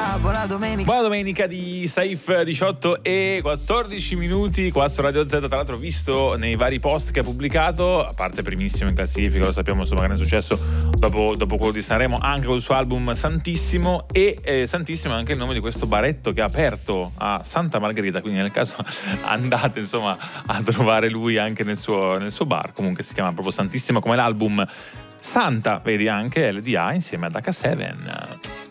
buona domenica. Buona domenica di Saif, 18 e 14 minuti qua su Radio Z. Tra l'altro, visto nei vari post che ha pubblicato, a parte primissimo in classifica, lo sappiamo, insomma, grande successo dopo quello di Sanremo, anche col suo album Santissimo, e Santissimo è anche il nome di questo baretto che ha aperto a Santa Margherita, quindi nel caso andate insomma a trovare lui anche nel suo bar. Comunque si chiama proprio Santissimo, come l'album. Santa, vedi, anche LDA insieme ad H7.